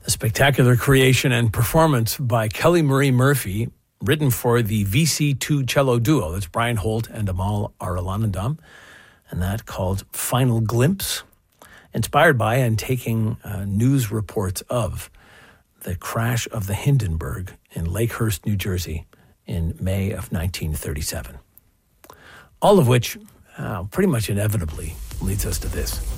A spectacular creation and performance by Kelly Marie Murphy, written for the VC2 cello duo. That's Brian Holt and Amal Arulanandam, and that called Final Glimpse, inspired by and taking news reports of the crash of the Hindenburg in Lakehurst, New Jersey in May of 1937. All of which pretty much inevitably leads us to this.